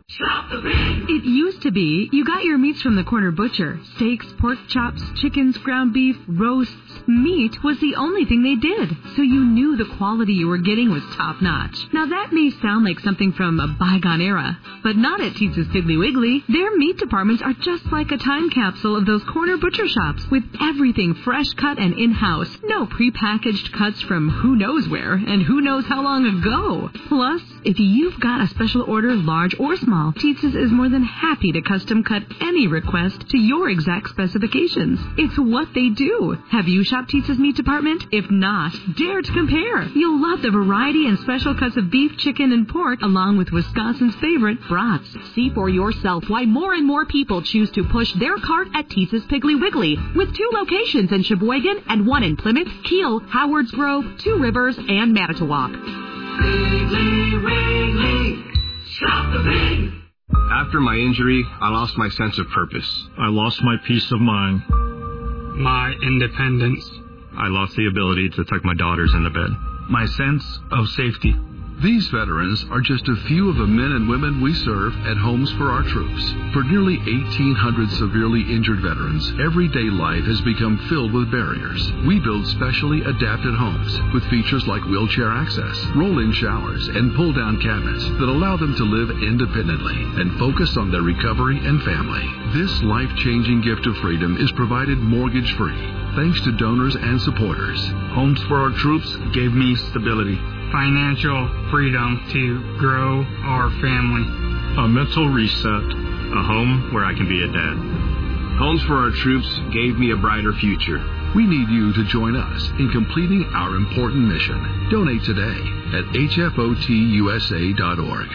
Shop the Pig. It used to be you got your meats from the corner butcher. Steaks, pork chops, chickens, ground beef, roasts. Meat was the only thing they did, so you knew the quality you were getting was top-notch. Now that may sound like something from a bygone era, but not at Teetza's Piggly Wiggly. Their meat departments are just like a time capsule of those corner butcher shops, with everything fresh cut and in-house. No prepackaged cuts from who knows where and who knows how long ago. Plus, if you've got a special order, large or small, Teetza's is more than happy to custom cut any request to your exact specifications. It's what they do. Have you shopped Teetza's meat department? If not, dare to compare. You'll love the variety and special cuts of beef, chicken, and pork, along with Wisconsin's favorite brats. See for yourself why more and more people choose to push their cart at Teetza's Piggly Wiggly, with 2 locations in Sheboygan and 1 in Plymouth, Kiel, Howards Grove, 2 Rivers, and Manitowoc. Piggly Wiggly, shop the pig. After my injury, I lost my sense of purpose. I lost my peace of mind. My independence. I lost the ability to tuck my daughters into bed. My sense of safety. These veterans are just a few of the men and women we serve at Homes for Our Troops. For nearly 1,800 severely injured veterans, everyday life has become filled with barriers. We build specially adapted homes with features like wheelchair access, roll-in showers, and pull-down cabinets that allow them to live independently and focus on their recovery and family. This life-changing gift of freedom is provided mortgage-free, thanks to donors and supporters. Homes for Our Troops gave me stability. Financial freedom to grow our family. A mental reset. A home where I can be a dad. Homes for Our Troops gave me a brighter future. We need you to join us in completing our important mission. Donate today at hfotusa.org.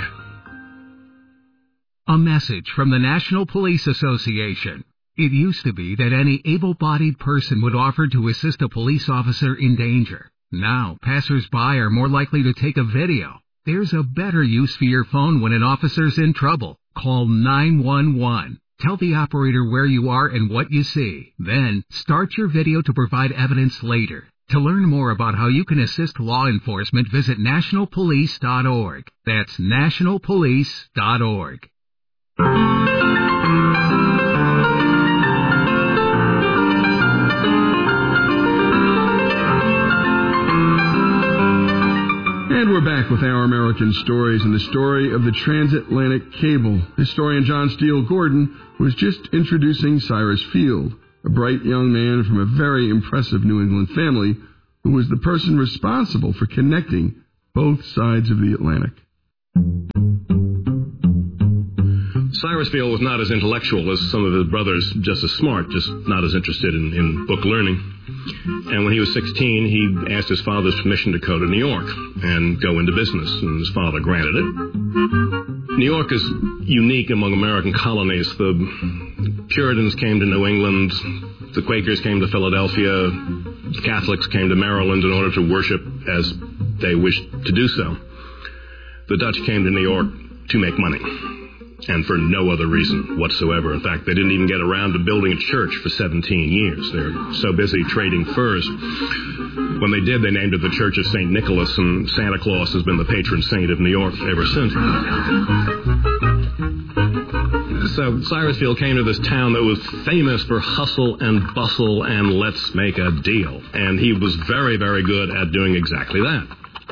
A message from the National Police Association. It used to be that any able-bodied person would offer to assist a police officer in danger. Now, passers-by are more likely to take a video. There's a better use for your phone when an officer's in trouble. Call 911. Tell the operator where you are and what you see. Then, start your video to provide evidence later. To learn more about how you can assist law enforcement, visit nationalpolice.org. That's nationalpolice.org. And we're back with Our American Stories and the story of the transatlantic cable. Historian John Steele Gordon was just introducing Cyrus Field, a bright young man from a very impressive New England family who was the person responsible for connecting both sides of the Atlantic. Cyrus Field was not as intellectual as some of his brothers, just as smart, just not as interested in book learning. And when he was 16, he asked his father's permission to go to New York and go into business, and his father granted it. New York is unique among American colonies. The Puritans came to New England, the Quakers came to Philadelphia, the Catholics came to Maryland in order to worship as they wished to do so. The Dutch came to New York to make money, and for no other reason whatsoever. In fact, they didn't even get around to building a church for 17 years. They were so busy trading furs. When they did, they named it the Church of St. Nicholas, and Santa Claus has been the patron saint of New York ever since. So Cyrus Field came to this town that was famous for hustle and bustle and let's make a deal. And he was very, very good at doing exactly that.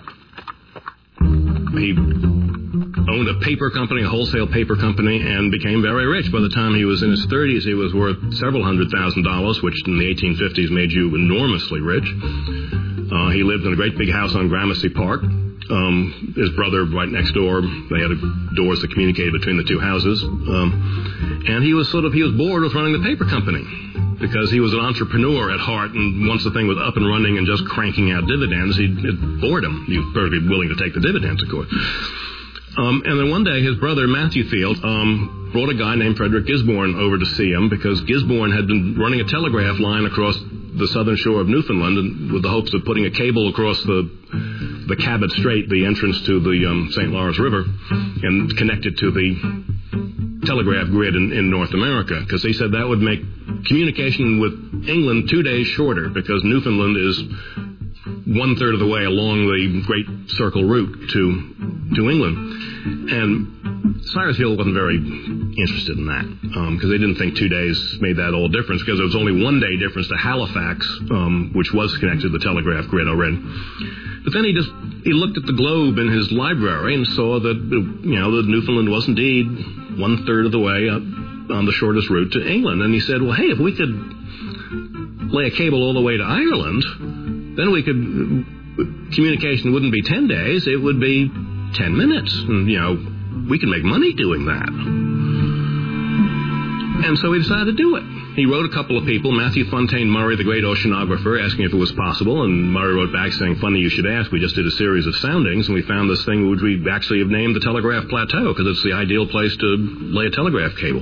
He owned a paper company, a wholesale paper company, and became very rich. By the time he was in his 30s, he was worth several $100,000, which in the 1850s made you enormously rich. He lived in a great big house on Gramercy Park. His brother right next door, they had doors that communicated between the two houses. And he was bored with running the paper company because he was an entrepreneur at heart, and once the thing was up and running and just cranking out dividends, it bored him. He was perfectly willing to take the dividends, of course. And then one day, his brother, Matthew Field, brought a guy named Frederick Gisborne over to see him because Gisborne had been running a telegraph line across the southern shore of Newfoundland and with the hopes of putting a cable across the Cabot Strait, the entrance to the St. Lawrence River, and connect it to the telegraph grid in North America, because he said that would make communication with England 2 days shorter, because Newfoundland is 1/3 of the way along the Great Circle route to England. And Cyrus Hill wasn't very interested in that because they didn't think 2 days made that all difference because there was only 1 day difference to Halifax, which was connected to the telegraph grid already. But then he looked at the globe in his library and saw that that Newfoundland was indeed 1/3 of the way up on the shortest route to England, and he said, "Well, hey, if we could lay a cable all the way to Ireland, then we could communication wouldn't be 10 days; it would be 10 minutes, and we can make money doing that." And so he decided to do it. He wrote a couple of people, Matthew Fontaine Murray, the great oceanographer, asking if it was possible, and Murray wrote back saying, "Funny you should ask. We just did a series of soundings, and we found this thing which we actually have named the Telegraph Plateau because it's the ideal place to lay a telegraph cable."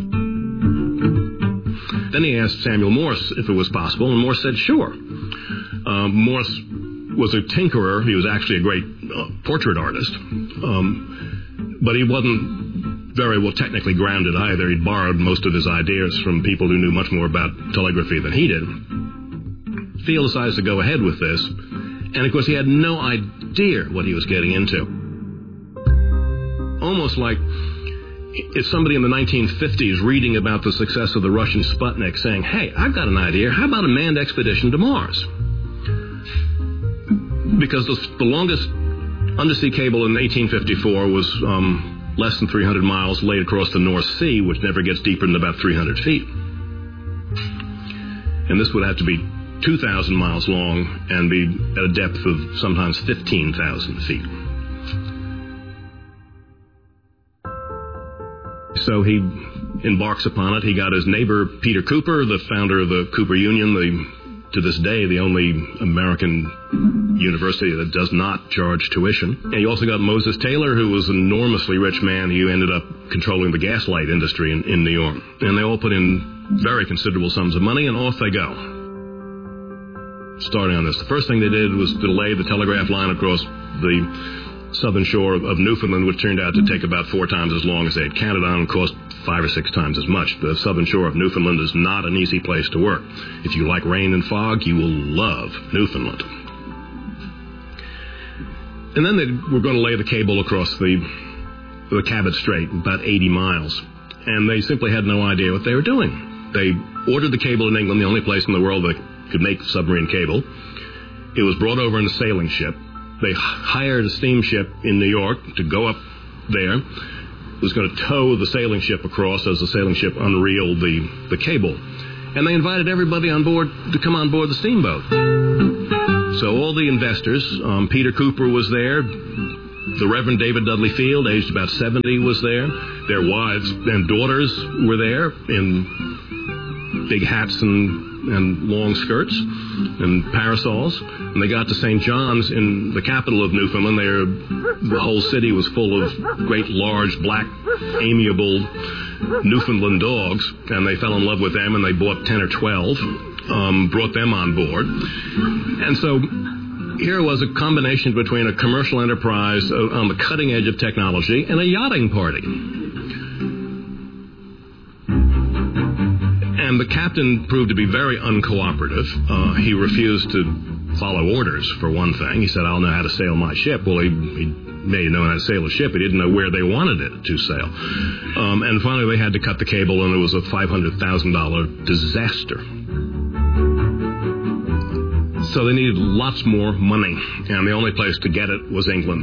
Then he asked Samuel Morse if it was possible, and Morse said, "Sure." Morse was a tinkerer. He was actually a great portrait artist, but he wasn't very well technically grounded either. He'd borrowed most of his ideas from people who knew much more about telegraphy than he did. Field decided to go ahead with this, and of course he had no idea what he was getting into. Almost like it's somebody in the 1950s reading about the success of the Russian Sputnik saying, "Hey, I've got an idea. How about a manned expedition to Mars?" Because the longest undersea cable in 1854 was less than 300 miles laid across the North Sea, which never gets deeper than about 300 feet. And this would have to be 2,000 miles long and be at a depth of sometimes 15,000 feet. So he embarks upon it. He got his neighbor, Peter Cooper, the founder of the Cooper Union, to this day, the only American university that does not charge tuition. And he also got Moses Taylor, who was an enormously rich man who ended up controlling the gaslight industry in New York. And they all put in very considerable sums of money, and off they go. Starting on this, the first thing they did was to lay the telegraph line across the southern shore of Newfoundland, which turned out to take about 4 times as long as they had counted on and cost 5 or 6 times as much. The southern shore of Newfoundland is not an easy place to work. If you like rain and fog, you will love Newfoundland. And then they were going to lay the cable across the Cabot Strait, about 80 miles. And they simply had no idea what they were doing. They ordered the cable in England, the only place in the world that could make submarine cable. It was brought over in a sailing ship. They hired a steamship in New York to go up there. It was going to tow the sailing ship across as the sailing ship unreeled the cable. And they invited everybody on board to come on board the steamboat. So all the investors, Peter Cooper was there, the Reverend David Dudley Field, aged about 70, was there. Their wives and daughters were there in big hats and long skirts and parasols. And they got to St. John's in the capital of Newfoundland. The whole city was full of great, large, black, amiable Newfoundland dogs. And they fell in love with them, and they bought 10 or 12, brought them on board. And so here was a combination between a commercial enterprise on the cutting edge of technology and a yachting party. And the captain proved to be very uncooperative. He refused to follow orders, for one thing. He said, "I'll know how to sail my ship." Well, he may know how to sail a ship. He didn't know where they wanted it to sail. And finally, they had to cut the cable, and it was a $500,000 disaster. So they needed lots more money, and the only place to get it was England.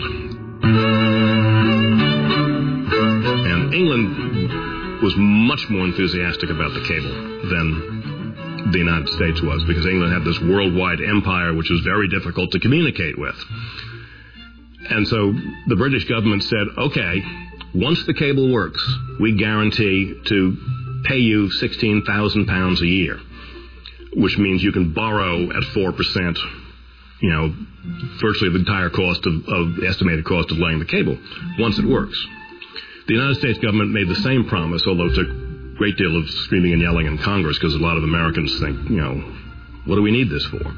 And England was much more enthusiastic about the cable than the United States was, because England had this worldwide empire which was very difficult to communicate with. And so the British government said, "Okay, once the cable works, we guarantee to pay you £16,000 a year, which means you can borrow at 4%, virtually the entire cost of estimated cost of laying the cable, once it works." The United States government made the same promise, although it took a great deal of screaming and yelling in Congress, because a lot of Americans think, what do we need this for?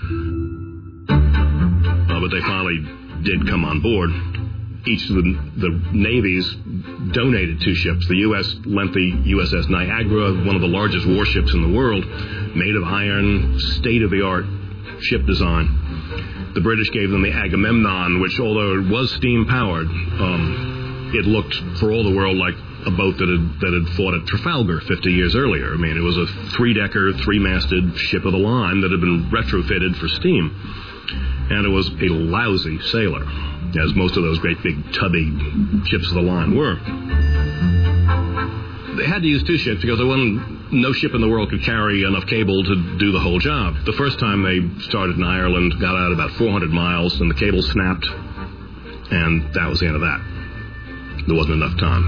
But they finally did come on board. Each of the navies donated 2 ships. The U.S. lent the USS Niagara, one of the largest warships in the world, made of iron, state-of-the-art ship design. The British gave them the Agamemnon, which, although it was steam-powered, it looked for all the world like a boat that had fought at Trafalgar 50 years earlier. I mean, it was a 3-decker, 3-masted ship of the line that had been retrofitted for steam. And it was a lousy sailor, as most of those great big tubby ships of the line were. They had to use 2 ships because no ship in the world could carry enough cable to do the whole job. The first time they started in Ireland, got out about 400 miles, and the cable snapped, and that was the end of that. There wasn't enough time.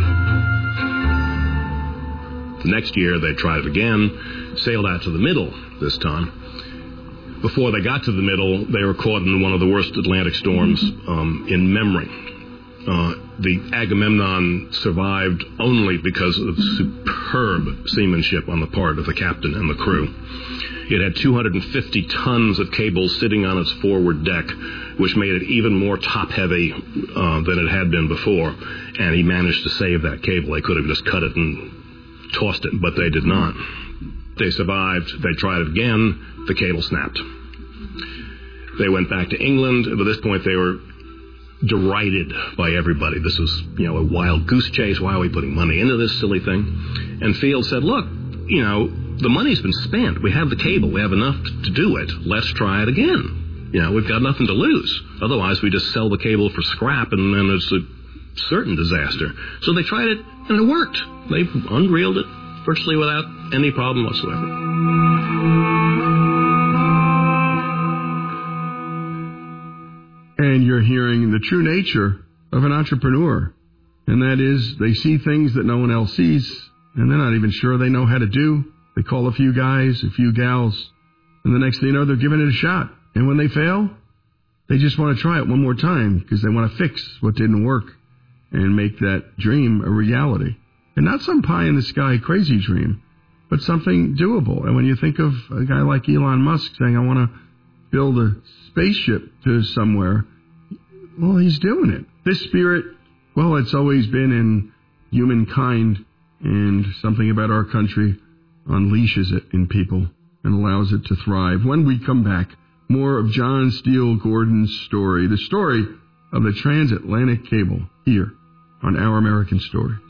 The next year, they tried it again, sailed out to the middle this time. Before they got to the middle, they were caught in one of the worst Atlantic storms in memory. The Agamemnon survived only because of superb seamanship on the part of the captain and the crew. It had 250 tons of cable sitting on its forward deck, which made it even more top-heavy than it had been before, and he managed to save that cable. They could have just cut it and tossed it, but they did not. They survived. They tried it again. The cable snapped. They went back to England. By this point, they were derided by everybody. This was, a wild goose chase. Why are we putting money into this silly thing? And Field said, look, the money's been spent. We have the cable. We have enough to do it. Let's try it again. We've got nothing to lose. Otherwise, we just sell the cable for scrap, and then it's a certain disaster. So they tried it, and it worked. They unreeled it virtually without any problem whatsoever. And you're hearing the true nature of an entrepreneur. And that is, they see things that no one else sees, and they're not even sure they know how to do. They call a few guys, a few gals, and the next thing you know, they're giving it a shot. And when they fail, they just want to try it one more time because they want to fix what didn't work and make that dream a reality. And not some pie-in-the-sky crazy dream, but something doable. And when you think of a guy like Elon Musk saying, I want to build a spaceship to somewhere, well, he's doing it. This spirit, well, it's always been in humankind, and something about our country unleashes it in people and allows it to thrive. When we come back, more of John Steele Gordon's story, the story of the transatlantic cable, here on Our American Story.